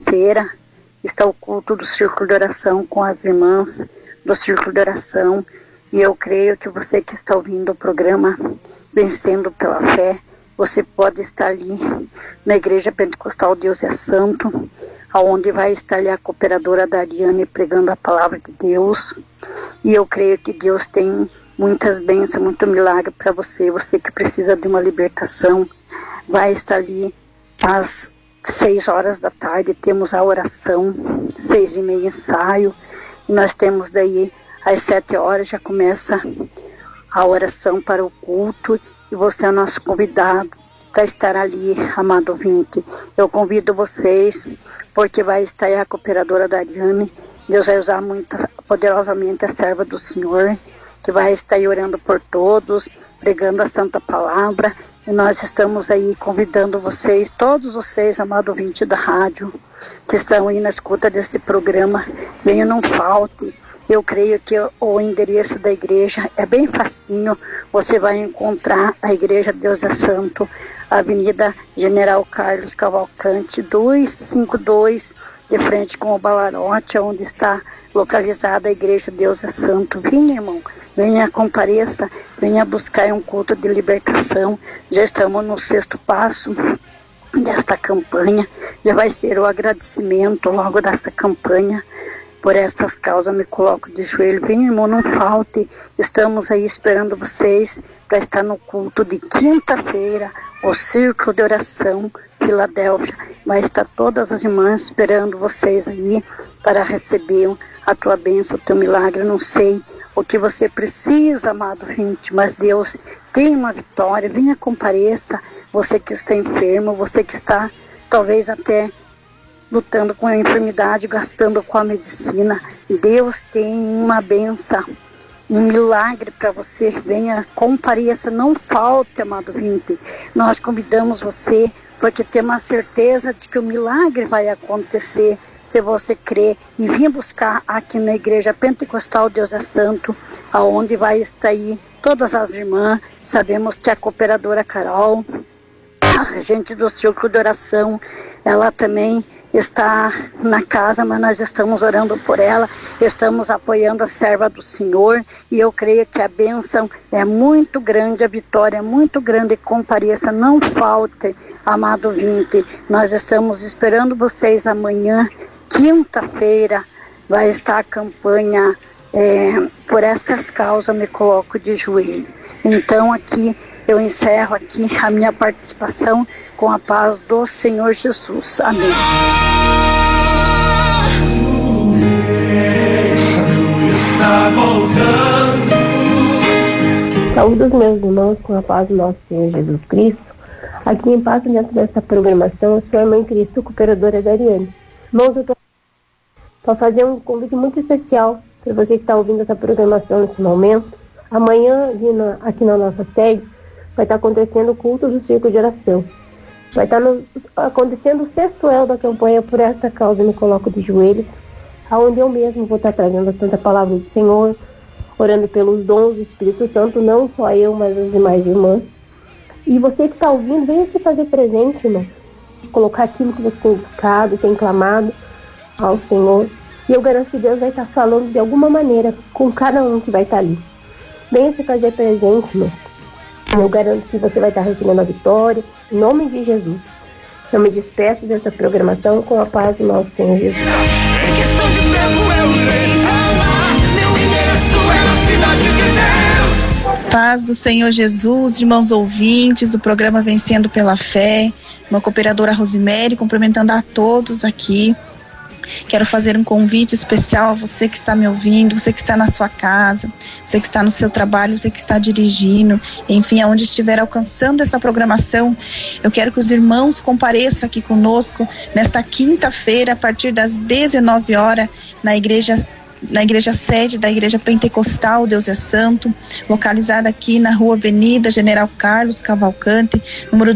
quinta-feira está o culto do Círculo de Oração com as irmãs do Círculo de Oração. E eu creio que você que está ouvindo o programa Vencendo pela Fé, você pode estar ali na Igreja Pentecostal Deus é Santo, aonde vai estar ali a cooperadora Dariane pregando a palavra de Deus. E eu creio que Deus tem muitas bênçãos, muito milagre para você. Você que precisa de uma libertação, vai estar ali às 6 horas da tarde, temos a oração, 6h30 ensaio, e nós temos daí às 7 horas já começa a oração para o culto, e você é o nosso convidado para estar ali, amado ouvinte. Eu convido vocês, porque vai estar aí a cooperadora Dariane. Deus vai usar muito poderosamente a serva do Senhor, que vai estar aí orando por todos, pregando a santa palavra. E nós estamos aí convidando vocês, todos vocês, amado ouvinte da rádio, que estão aí na escuta desse programa, venham, não falte. Eu creio que o endereço da igreja é bem facinho. Você vai encontrar a Igreja Deus é Santo, Avenida General Carlos Cavalcante, 252, de frente com o Balarote, onde está localizada a Igreja Deus é Santo. Venha, irmão, venha, compareça, venha buscar um culto de libertação. Já estamos no 6º passo desta campanha, já vai ser o agradecimento logo dessa campanha. Por estas causas me coloco de joelho. Vem, irmão, não falte. Estamos aí esperando vocês para estar no culto de quinta-feira, o Círculo de Oração Filadélfia. Vai estar todas as irmãs esperando vocês aí para receber a tua bênção, o teu milagre. Eu não sei o que você precisa, amado gente, mas Deus tem uma vitória. Venha, compareça. Você que está enfermo, você que está talvez até lutando com a enfermidade, gastando com a medicina. Deus tem uma benção, um milagre para você. Venha, compareça, não falte, amado vinte. Nós convidamos você, porque temos a certeza de que o milagre vai acontecer, se você crer. E venha buscar aqui na Igreja Pentecostal Deus é Santo, aonde vai estar aí todas as irmãs. Sabemos que a cooperadora Carol, a regente do Círculo de Oração, ela também está na casa, mas nós estamos orando por ela, estamos apoiando a serva do Senhor, e eu creio que a bênção é muito grande, a vitória é muito grande. Compareça, não falte, amado ouvinte. Nós estamos esperando vocês amanhã, quinta-feira, vai estar a campanha por essas causas, me coloco de joelho. Então aqui, eu encerro aqui a minha participação com a paz do Senhor Jesus. Amém. Está voltando. Saúde os meus irmãos com a paz do nosso Senhor Jesus Cristo. Aqui em paz, dentro desta programação, eu sou a irmã em Cristo, cooperadora Dariane. Irmãos, eu estou para fazer um convite muito especial para você que está ouvindo essa programação nesse momento. Amanhã, aqui na nossa sede, vai estar acontecendo o culto do Círculo de Oração. Vai estar acontecendo o 6º elo da campanha Por Esta Causa Me Coloco de Joelhos, aonde eu mesmo vou estar trazendo a Santa Palavra do Senhor, orando pelos dons do Espírito Santo, não só eu, mas as demais irmãs. E você que está ouvindo, venha se fazer presente, irmão. Colocar aquilo que você tem buscado, tem clamado ao Senhor. E eu garanto que Deus vai estar falando de alguma maneira com cada um que vai estar ali. Venha se fazer presente, irmão. Eu garanto que você vai estar recebendo a vitória, em nome de Jesus. Eu me despeço dessa programação com a paz do nosso Senhor Jesus. Em questão de tempo eu irei falar. Meu endereço é na cidade de Deus. Paz do Senhor Jesus, irmãos ouvintes do programa Vencendo pela Fé, uma cooperadora Rosemary, cumprimentando a todos aqui. Quero fazer um convite especial a você que está me ouvindo, você que está na sua casa, você que está no seu trabalho, você que está dirigindo, enfim, aonde estiver alcançando essa programação. Eu quero que os irmãos compareçam aqui conosco nesta quinta-feira, a partir das 19 horas, na Igreja na igreja sede da Igreja Pentecostal Deus é Santo, localizada aqui na Rua Avenida General Carlos Cavalcante, número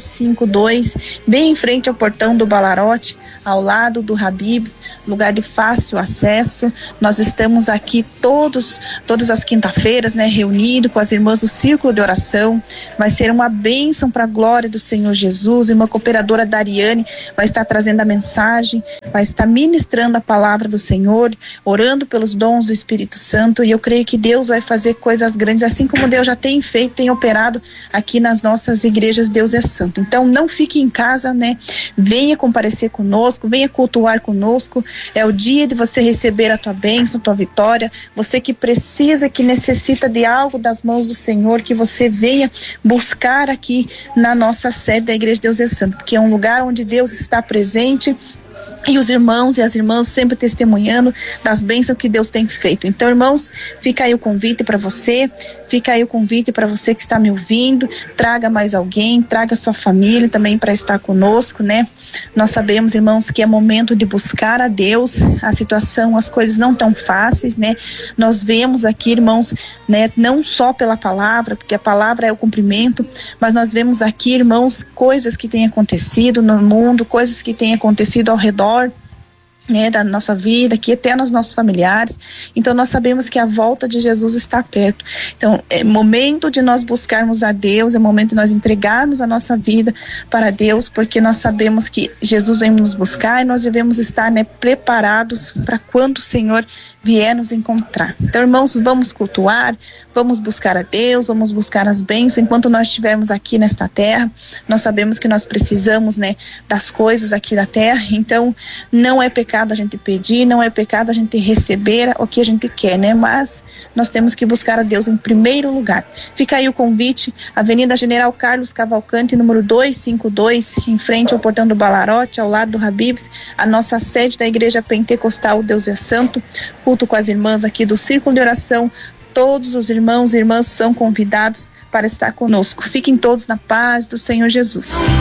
252, bem em frente ao portão do Balarote, ao lado do Habib's, lugar de fácil acesso. Nós estamos aqui todas as quinta-feiras, né, reunidos com as irmãs do Círculo de Oração. Vai ser uma bênção para a glória do Senhor Jesus. Irmã cooperadora Dariane vai estar trazendo a mensagem, vai estar ministrando a palavra do Senhor, orando pelos dons do Espírito Santo, e eu creio que Deus vai fazer coisas grandes, assim como Deus já tem feito, tem operado aqui nas nossas igrejas. Deus é Santo. Então não fique em casa, né? Venha comparecer conosco, venha cultuar conosco. É o dia de você receber a tua bênção, a tua vitória. Você que precisa, que necessita de algo das mãos do Senhor, que você venha buscar aqui na nossa sede da Igreja Deus é Santo, porque é um lugar onde Deus está presente, e os irmãos e as irmãs sempre testemunhando das bênçãos que Deus tem feito. Então, irmãos, fica aí o convite para você, fica aí o convite para você que está me ouvindo. Traga mais alguém, traga sua família também para estar conosco, né? Nós sabemos, irmãos, que é momento de buscar a Deus. A situação, as coisas não tão fáceis, né? Nós vemos aqui, irmãos, né, não só pela palavra, porque a palavra é o cumprimento, mas nós vemos aqui, irmãos, coisas que têm acontecido no mundo, coisas que têm acontecido ao redor, né, da nossa vida, aqui até nos nossos familiares. Então nós sabemos que a volta de Jesus está perto. Então é momento de nós buscarmos a Deus, é momento de nós entregarmos a nossa vida para Deus, porque nós sabemos que Jesus vem nos buscar e nós devemos estar, né, preparados para quando o Senhor vier nos encontrar. Então, irmãos, vamos cultuar, vamos buscar a Deus, vamos buscar as bênçãos. Enquanto nós estivermos aqui nesta terra, nós sabemos que nós precisamos, né, das coisas aqui da terra. Então não é pecado a gente pedir, não é pecado a gente receber o que a gente quer, né? Mas nós temos que buscar a Deus em primeiro lugar. Fica aí o convite, Avenida General Carlos Cavalcante, número 252, em frente ao portão do Balarote, ao lado do Habib's, a nossa sede da Igreja Pentecostal Deus é Santo, culto com as irmãs aqui do Círculo de Oração. Todos os irmãos e irmãs são convidados para estar conosco. Fiquem todos na paz do Senhor Jesus.